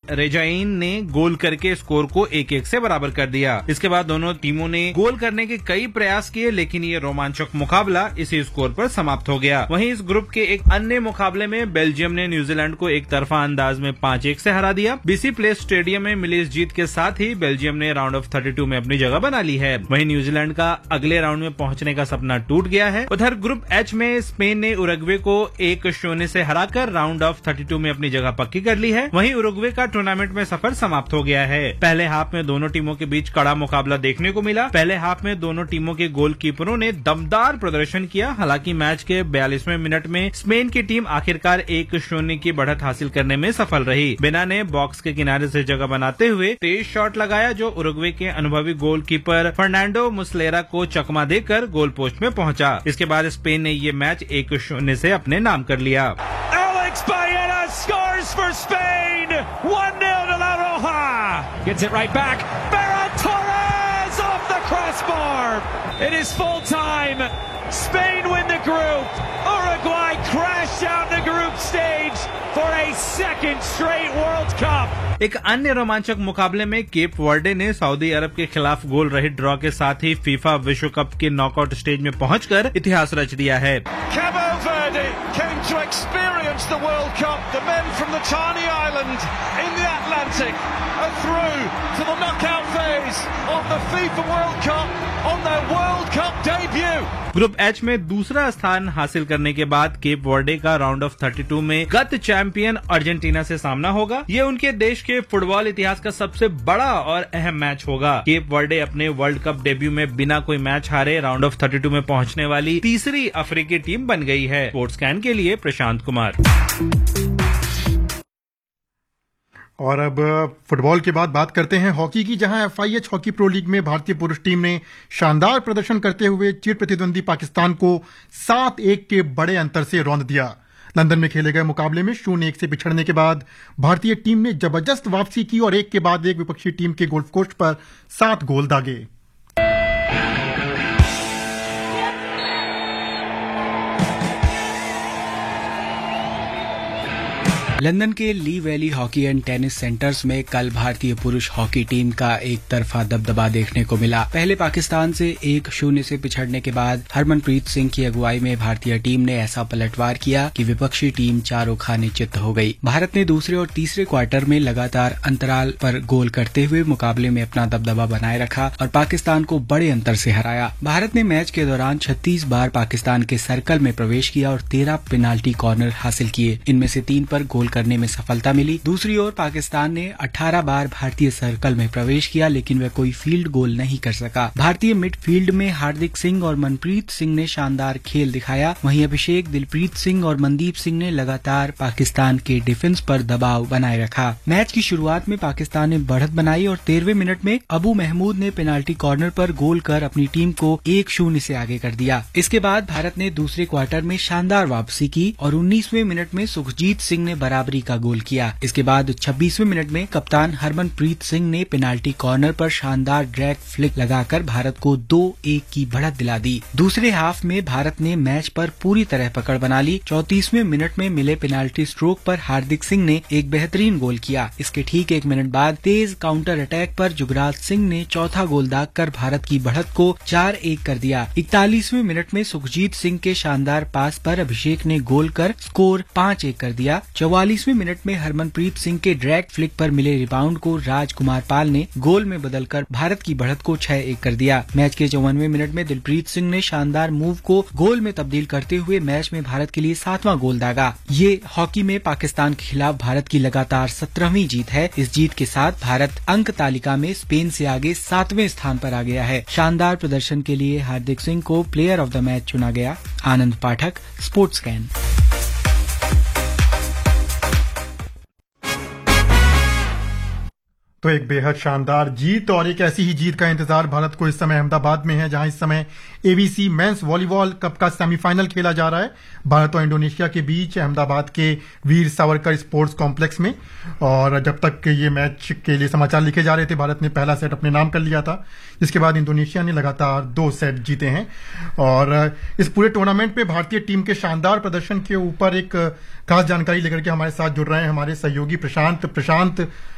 रेजाइन ने गोल करके स्कोर को 1-1 से बराबर कर दिया। इसके बाद दोनों टीमों ने गोल करने के कई प्रयास किए, लेकिन ये रोमांचक मुकाबला इसी स्कोर पर समाप्त हो गया। वहीं इस ग्रुप के एक अन्य मुकाबले में बेल्जियम ने न्यूजीलैंड को एक तरफा अंदाज में 5-1 से हरा दिया। बीसी प्लेस स्टेडियम में मिली इस जीत के साथ ही बेल्जियम ने राउंड ऑफ 32 में अपनी जगह बना ली है। वहीं न्यूजीलैंड का अगले राउंड में पहुंचने का सपना टूट गया है। उधर ग्रुप एच में स्पेन ने उरुग्वे को 1-0 से हराकर राउंड ऑफ 32 में अपनी जगह पक्की कर ली है। वहीं उरुग्वे का टूर्नामेंट में सफर समाप्त हो गया है। पहले हाफ में दोनों टीमों के बीच कड़ा मुकाबला देखने को मिला। पहले हाफ में दोनों टीमों के गोलकीपरों ने दमदार प्रदर्शन किया। हालांकि मैच के 42वें मिनट में स्पेन की टीम आखिरकार 1-0 की बढ़त हासिल करने में सफल रही। बेना ने बॉक्स के किनारे से जगह बनाते हुए तेज शॉट लगाया, जो उरुग्वे के अनुभवी गोलकीपर फर्नांडो मुस्लेरा को चकमा देकर गोल पोस्ट में पहुंचा। इसके बाद स्पेन ने ये मैच 1-0 से अपने नाम कर लिया। Alex Baena scores for Spain. 1-0 to La Roja. Gets it right back. Ferran Torres off the crossbar. It is full time. Spain win the group. Uruguay crash out the group stage for a second straight World Cup. एक अन्य रोमांचक मुकाबले में Cape Verde ने Saudi अरब के खिलाफ गोल रहित draw के साथ ही फीफा विश्व कप के नॉकआउट स्टेज में पहुंचकर इतिहास रच दिया है। Cabo Verde came to experience the World Cup. The men from the tiny island in the Atlantic are through to the knockout phase of the FIFA World Cup on their World Cup debut. Group H में दूसरा स्थान हासिल करने के बाद Cape Verde का round of 32 में गत चैंपियन अर्जेंटीना से सामना होगा। ये उनके देश के फुटबॉल इतिहास का सबसे बड़ा और अहम मैच होगा। केप वर्डे अपने वर्ल्ड कप डेब्यू में बिना कोई मैच हारे राउंड ऑफ 32 में पहुंचने वाली तीसरी अफ्रीकी टीम बन गई है। स्पोर्ट्स कैन के लिए प्रशांत कुमार। और अब फुटबॉल के बाद बात करते हैं हॉकी की, जहां FIH हॉकी प्रो लीग में भारतीय पुरुष टीम ने शानदार प्रदर्शन करते हुए चिर प्रतिद्वंदी पाकिस्तान को 7-1 के बड़े अंतर से रौंद दिया। लंदन में खेले गए मुकाबले में 0-1 से पिछड़ने के बाद भारतीय टीम ने जबरदस्त वापसी की और एक के बाद एक विपक्षी टीम के गोल पोस्ट पर 7 गोल दागे। लंदन के ली valley hockey and tennis centres में कल भारतीय पुरुष हॉकी टीम का एक तरफा दबदबा देखने को मिला। पहले पाकिस्तान से 1-0 से पिछड़ने के बाद हरमनप्रीत सिंह की अगुवाई में भारतीय टीम ने ऐसा पलटवार किया कि विपक्षी टीम चारों खाने चित्त हो गई। भारत ने दूसरे और तीसरे क्वार्टर में लगातार अंतराल पर गोल करते हुए मुकाबले में अपना दबदबा बनाए रखा और पाकिस्तान को बड़े अंतर से हराया। भारत ने मैच के दौरान 36 बार पाकिस्तान के सर्कल में प्रवेश किया और 13 पेनाल्टी कॉर्नर हासिल किए। इनमें से 3 पर गोल करने में सफलता मिली। दूसरी ओर पाकिस्तान ने 18 बार भारतीय सर्कल में प्रवेश किया, लेकिन वह कोई फील्ड गोल नहीं कर सका। भारतीय मिडफील्ड में हार्दिक सिंह और मनप्रीत सिंह ने शानदार खेल दिखाया। वहीं अभिषेक, दिलप्रीत सिंह और मनदीप सिंह ने लगातार पाकिस्तान के डिफेंस पर दबाव बनाए रखा। मैच की शुरुआत में पाकिस्तान ने बढ़त बनाई और 13वें मिनट में अबू महमूद ने पेनाल्टी कॉर्नर पर गोल कर अपनी टीम को 1-0 से आगे कर दिया। इसके बाद भारत ने दूसरे क्वार्टर में शानदार वापसी की और 19वें मिनट में सुखजीत सिंह ने बराबरी का गोल किया। इसके बाद 26वें मिनट में कप्तान हरमनप्रीत सिंह ने पेनाल्टी कॉर्नर पर शानदार ड्रैग फ्लिक लगाकर भारत को 2-1 की बढ़त दिला दी। दूसरे हाफ में भारत ने मैच पर पूरी तरह पकड़ बना ली। 34वें मिनट में मिले पेनाल्टी स्ट्रोक पर हार्दिक सिंह ने एक बेहतरीन गोल किया। इसके ठीक 1 मिनट बाद तेज काउंटर अटैक पर जुगराज सिंह ने चौथा गोल दागकर भारत की बढ़त को 4-1 कर दिया। 41वें मिनट में सुखजीत सिंह के शानदार पास पर अभिषेक ने गोल कर स्कोर 5-1 कर दिया। 44वें मिनट में हरमनप्रीत सिंह के ड्रैग फ्लिक पर मिले रिबाउंड को राजकुमार पाल ने गोल में बदलकर भारत की बढ़त को 6-1 कर दिया। मैच के 54वें मिनट में दिलप्रीत सिंह ने शानदार मूव को गोल में तब्दील करते हुए मैच में भारत के लिए 7वां गोल दागा। ये हॉकी में पाकिस्तान के खिलाफ भारत की लगातार 17वीं जीत है। इस जीत के साथ भारत अंक तालिका में स्पेन से आगे 7वें स्थान पर आ गया है। शानदार प्रदर्शन के लिए हार्दिक सिंह को प्लेयर ऑफ द मैच चुना गया। आनंद पाठक, स्पोर्ट्स कैन। तो एक बेहद शानदार जीत और एक ऐसी ही जीत का इंतजार भारत को इस समय अहमदाबाद में है, जहां इस समय एबीसी मेंस वॉलीबॉल कप का सेमीफाइनल खेला जा रहा है भारत और इंडोनेशिया के बीच अहमदाबाद के वीर सावरकर स्पोर्ट्स कॉम्प्लेक्स में। और जब तक ये मैच के लिए समाचार लिखे जा रहे थे, भारत ने पहला सेट अपने नाम कर लिया था, जिसके बाद इंडोनेशिया ने लगातार 2 सेट जीते हैं। और इस पूरे टूर्नामेंट में भारतीय टीम के शानदार प्रदर्शन के ऊपर एक खास जानकारी लेकर के हमारे साथ जुड़ रहे हैं हमारे सहयोगी प्रशांत।